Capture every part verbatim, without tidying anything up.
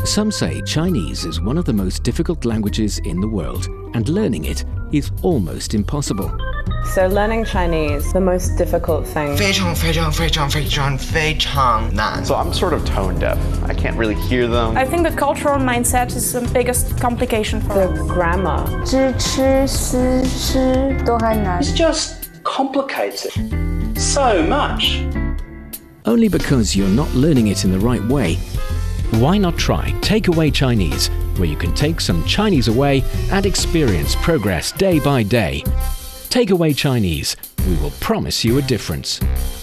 Some say Chinese is one of the most difficult languages in the world, and learning it is almost impossible. So learning Chinese, the most difficult thing. 非常非常非常非常非常难. So I'm sort of tone deaf. I can't really hear them. I think the cultural mindset is the biggest complication for The us. grammar. 知吃思诗都还难。 It's just complicated so much. Only because you're not learning it in the right way. Why not try Takeaway Chinese, where you can take some Chinese away and experience progress day by day. Takeaway Chinese, we will promise you a difference.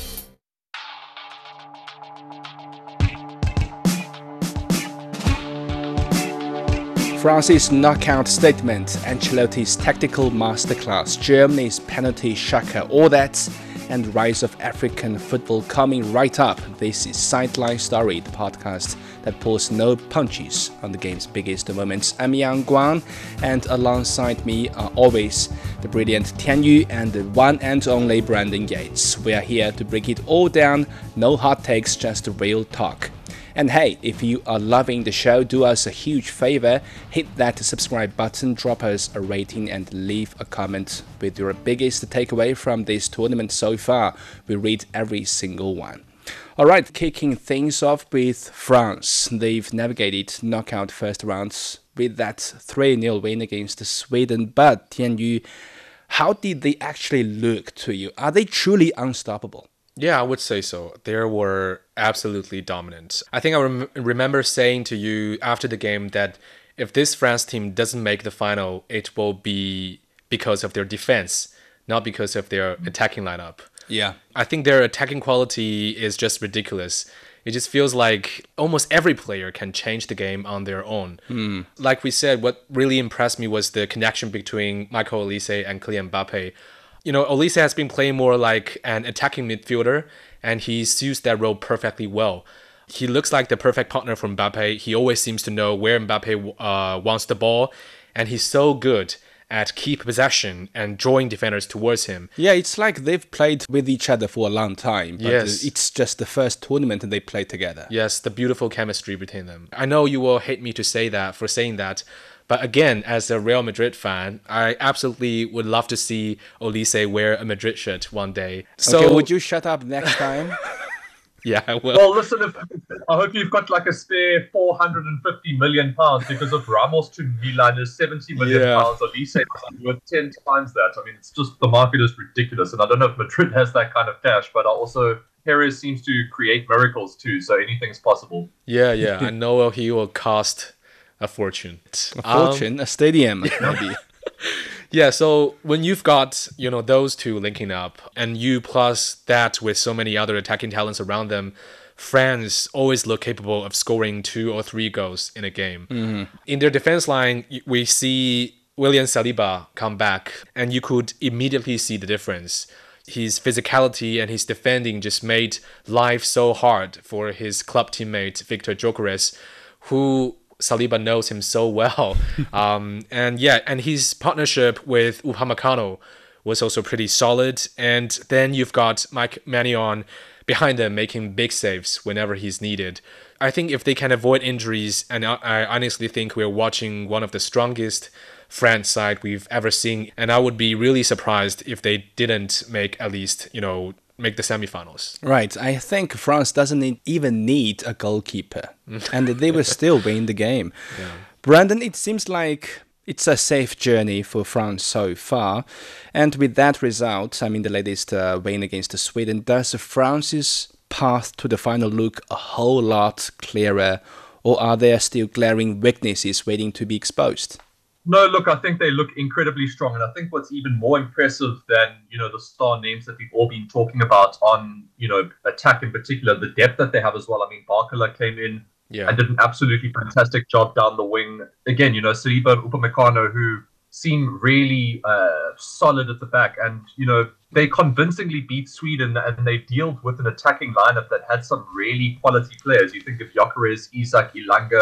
France's knockout statement, Ancelotti's tactical masterclass, Germany's penalty shocker, all that and rise of African football coming right up. This is Sideline Story, the podcast that pulls no punches on the game's biggest moments. I'm Yang Guang, and alongside me are always the brilliant Tian Yu and the one and only Brandon Yates. We are here to break it all down, no hot takes, just real talk. And hey, if you are loving the show, do us a huge favor, hit that subscribe button, drop us a rating and leave a comment with your biggest takeaway from this tournament so far. We read every single one. Alright, kicking things off with France. They've navigated knockout first rounds with that three nil win against Sweden. But Tian Yu, how did they actually look to you? Are they truly unstoppable? Yeah, I would say so. They were absolutely dominant. I think I rem- remember saying to you after the game that if this France team doesn't make the final, it will be because of their defense, not because of their attacking lineup. Yeah. I think their attacking quality is just ridiculous. It just feels like almost every player can change the game on their own. Mm. Like we said, what really impressed me was the connection between Michael Olise and Kylian Mbappe. You know, Olise has been playing more like an attacking midfielder, and he suits that role perfectly well. He looks like the perfect partner for Mbappe. He always seems to know where Mbappe uh, wants the ball, and he's so good at keep possession and drawing defenders towards him. Yeah, it's like they've played with each other for a long time, but yes. It's just the first tournament they played together. Yes, the beautiful chemistry between them. I know you will hate me to say that, for saying that, but again, as a Real Madrid fan, I absolutely would love to see Olise wear a Madrid shirt one day. So okay, would you shut up next time? Yeah, I will. Well, listen, if, I hope you've got like a spare four hundred fifty million pounds, because if Ramos to Milan is seventy million Yeah. pounds, Olise is worth ten times that. I mean, it's just, the market is ridiculous. And I don't know if Madrid has that kind of cash, but also Perez seems to create miracles too, so anything's possible. Yeah, yeah, I know he will cost a fortune. A fortune, um, a stadium, maybe. Yeah, so when you've got, you know, those two linking up, and you plus that with so many other attacking talents around them, France always look capable of scoring two or three goals in a game. Mm-hmm. In their defense line, we see William Saliba come back, and you could immediately see the difference. His physicality and his defending just made life so hard for his club teammate, Victor Gyökeres, who Saliba knows him so well. um, and yeah, and his partnership with Upamecano was also pretty solid. And then you've got Mike Maignan behind them making big saves whenever he's needed. I think if they can avoid injuries, and I, I honestly think we're watching one of the strongest France side we've ever seen. And I would be really surprised if they didn't make at least, you know, make the semifinals. Right. I think France doesn't need, even need a goalkeeper, and they will still win the game. Yeah. Brandon, it seems like it's a safe journey for France so far. And with that result, I mean the latest uh, win against Sweden, does France's path to the final look a whole lot clearer, or are there still glaring weaknesses waiting to be exposed? No, look, I think they look incredibly strong. And I think what's even more impressive than, you know, the star names that we've all been talking about on, you know, attack in particular, the depth that they have as well. I mean, Barcola came in yeah. and did an absolutely fantastic job down the wing. Again, you know, Saliba and Upamecano, who seem really uh, solid at the back. And, you know, they convincingly beat Sweden, and they dealt with an attacking lineup that had some really quality players. You think of Gyökeres, Isak, Ilanga,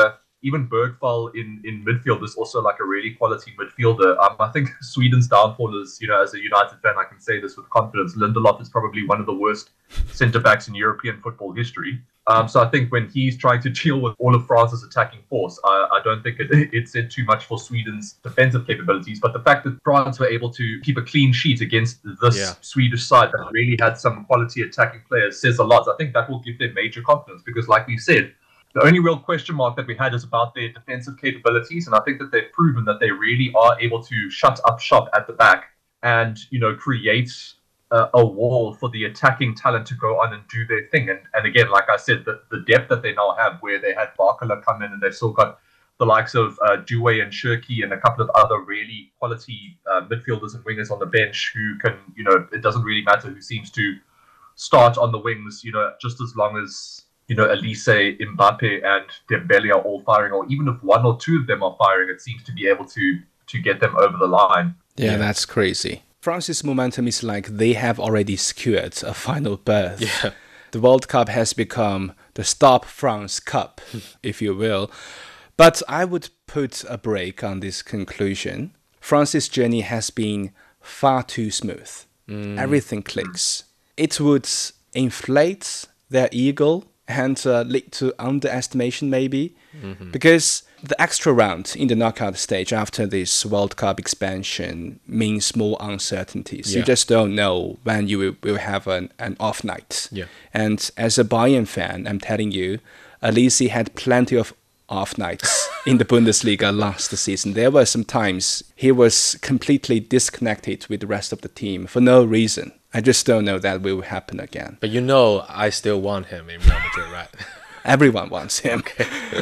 even Bergvall in, in midfield is also like a really quality midfielder. Um, I think Sweden's downfall is, you know, as a United fan, I can say this with confidence. Lindelof is probably one of the worst centre backs in European football history. Um, so I think when he's trying to deal with all of France's attacking force, I, I don't think it, it said too much for Sweden's defensive capabilities. But the fact that France were able to keep a clean sheet against this yeah. Swedish side that really had some quality attacking players says a lot. I think that will give them major confidence because, like we said, the only real question mark that we had is about their defensive capabilities. And I think that they've proven that they really are able to shut up shop at the back and, you know, create a, a wall for the attacking talent to go on and do their thing. And, and again, like I said, the, the depth that they now have where they had Barcola come in and they've still got the likes of uh, Doué and Shirky and a couple of other really quality uh, midfielders and wingers on the bench who can, you know, it doesn't really matter who seems to start on the wings, you know, just as long as, you know, Elise, Mbappe, and Dembele are all firing, or even if one or two of them are firing, it seems to be able to to get them over the line. Yeah, yeah. That's crazy. France's momentum is like they have already secured a final berth. Yeah. The World Cup has become the Stop France Cup, if you will. But I would put a break on this conclusion. France's journey has been far too smooth. Mm. Everything clicks. It would inflate their ego and uh, lead to underestimation maybe, mm-hmm. because the extra round in the knockout stage after this World Cup expansion means more uncertainties. Yeah. You just don't know when you will, will have an, an off night. Yeah. And as a Bayern fan, I'm telling you, Elise had plenty of off nights in the Bundesliga last season. There were some times he was completely disconnected with the rest of the team for no reason. I just don't know that will happen again. But you know, I still want him in Real Madrid, right? Everyone wants him. Okay.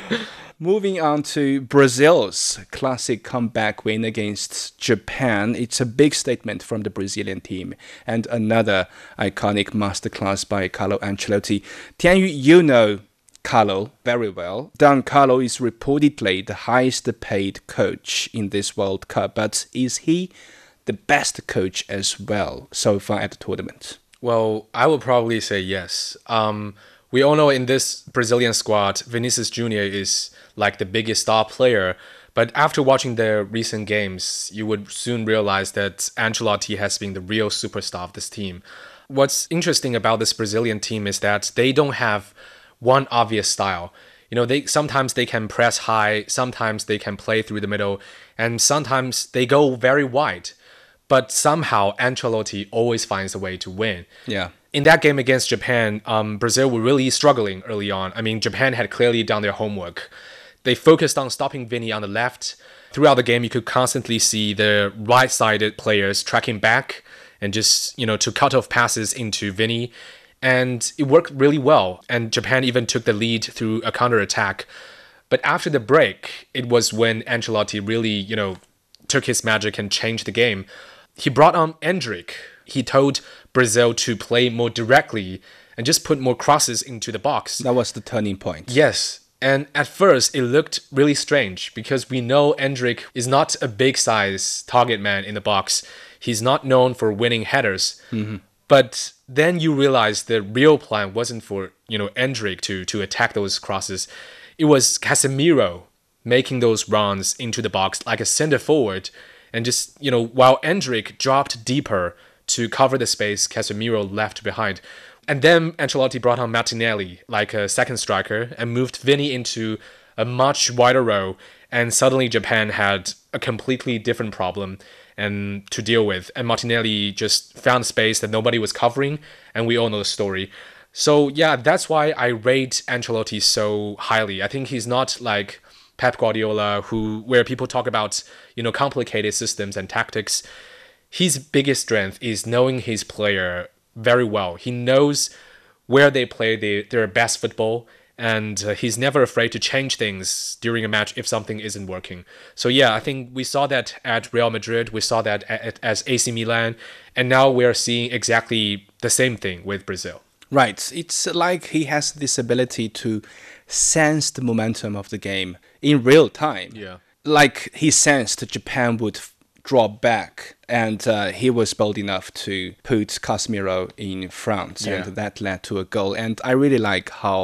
Moving on to Brazil's classic comeback win against Japan. It's a big statement from the Brazilian team and another iconic masterclass by Carlo Ancelotti. Tianyu, you know Carlo very well. Don Carlo is reportedly the highest paid coach in this World Cup, but is he the best coach as well so far at the tournament? Well, I would probably say yes. Um, we all know in this Brazilian squad, Vinicius Junior is like the biggest star player. But after watching their recent games, you would soon realize that Ancelotti has been the real superstar of this team. What's interesting about this Brazilian team is that they don't have one obvious style. You know, they sometimes they can press high, sometimes they can play through the middle, and sometimes they go very wide. But somehow Ancelotti always finds a way to win. Yeah. In that game against Japan, um, Brazil were really struggling early on. I mean, Japan had clearly done their homework. They focused on stopping Vini on the left. Throughout the game, you could constantly see the right-sided players tracking back and just, you know, to cut off passes into Vini. And it worked really well. And Japan even took the lead through a counter-attack. But after the break, it was when Ancelotti really, you know, took his magic and changed the game. He brought on Endrick. He told Brazil to play more directly and just put more crosses into the box. That was the turning point. Yes. And at first, it looked really strange because we know Endrick is not a big size target man in the box. He's not known for winning headers. Mm-hmm. But then you realize the real plan wasn't for, you know, Endrick to, to attack those crosses. It was Casemiro making those runs into the box like a center forward. And just, you know, while Endrick dropped deeper to cover the space Casemiro left behind. And then Ancelotti brought on Martinelli like a second striker and moved Vini into a much wider role. And suddenly Japan had a completely different problem and to deal with. And Martinelli just found space that nobody was covering. And we all know the story. So yeah, that's why I rate Ancelotti so highly. I think he's not like Pep Guardiola, who where people talk about, you know, complicated systems and tactics. His biggest strength is knowing his player very well. He knows where they play the, their best football, and uh, he's never afraid to change things during a match if something isn't working. So yeah, I think we saw that at Real Madrid, we saw that at, at, as A C Milan, and now we're seeing exactly the same thing with Brazil. Right. It's like he has this ability to sense the momentum of the game in real time. Yeah. Like he sensed Japan would drop back, and uh, he was bold enough to put Casemiro in front, yeah. and that led to a goal. And I really like how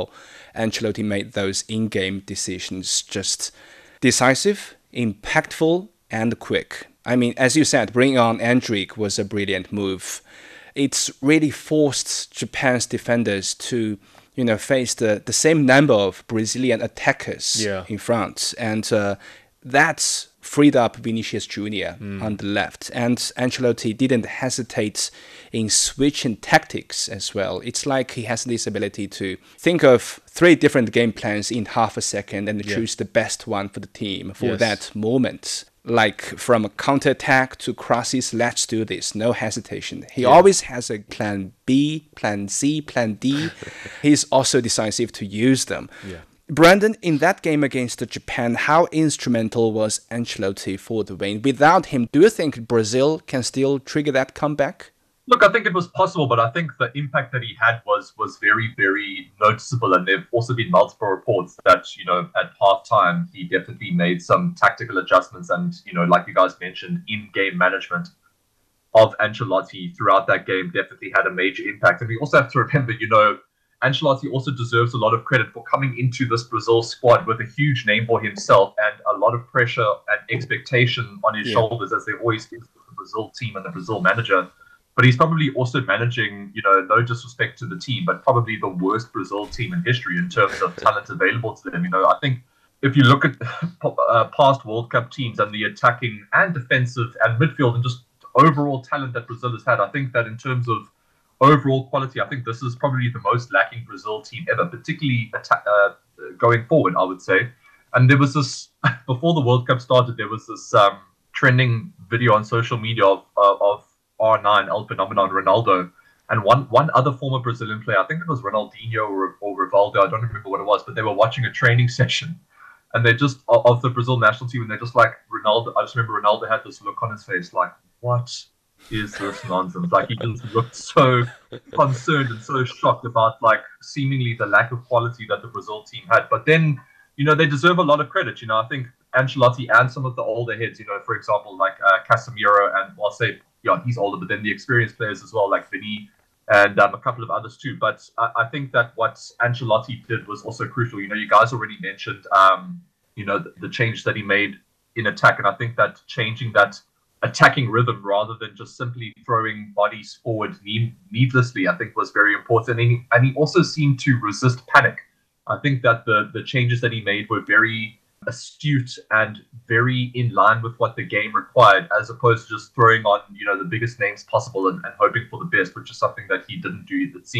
Ancelotti made those in-game decisions just decisive, impactful, and quick. I mean, as you said, bringing on Endrick was a brilliant move. It's really forced Japan's defenders to, you know, face the, the same number of Brazilian attackers yeah. in front. And uh, that's freed up Vinicius Junior Mm. on the left. And Ancelotti didn't hesitate in switching tactics as well. It's like he has this ability to think of three different game plans in half a second and yeah. choose the best one for the team for yes. that moment. Like from a counter-attack to crosses, let's do this, no hesitation. He yeah. always has a plan B, plan C, plan D. He's also decisive to use them. Yeah. Brandon, in that game against Japan, how instrumental was Ancelotti for the win? Without him, do you think Brazil can still trigger that comeback? Look, I think it was possible, but I think the impact that he had was was very, very noticeable. And there have also been multiple reports that, you know, at halftime, he definitely made some tactical adjustments. And, you know, like you guys mentioned, in-game management of Ancelotti throughout that game definitely had a major impact. And we also have to remember, you know, Ancelotti also deserves a lot of credit for coming into this Brazil squad with a huge name for himself and a lot of pressure and expectation on his yeah. shoulders, as there always is with the Brazil team and the Brazil manager. But he's probably also managing, you know, no disrespect to the team, but probably the worst Brazil team in history in terms of talent available to them. You know, I think if you look at uh, past World Cup teams and the attacking and defensive and midfield and just overall talent that Brazil has had, I think that in terms of overall quality, I think this is probably the most lacking Brazil team ever, particularly atta- uh, going forward, I would say. And there was this, before the World Cup started, there was this um, trending video on social media of, uh, of R nine, El Phenomenon, Ronaldo, and one one other former Brazilian player, I think it was Ronaldinho or, or Rivaldo, I don't remember what it was, but they were watching a training session, and they just, of the Brazil national team, and they're just like, Ronaldo, I just remember Ronaldo had this look on his face, like, what is this nonsense? Like, he just looked so concerned and so shocked about, like, seemingly the lack of quality that the Brazil team had. But then, you know, they deserve a lot of credit. You know, I think Ancelotti and some of the older heads, you know, for example, like uh, Casemiro, and well, I'll say, yeah, he's older, but then the experienced players as well, like Vinny and um, a couple of others too. But I, I think that what Ancelotti did was also crucial. You know, you guys already mentioned, um, you know, the, the change that he made in attack. And I think that changing that attacking rhythm rather than just simply throwing bodies forward need, needlessly, I think was very important. And he, and he also seemed to resist panic. I think that the, the changes that he made were very astute and very in line with what the game required, as opposed to just throwing on, you know, the biggest names possible and, and hoping for the best, which is something that he didn't do. It seemed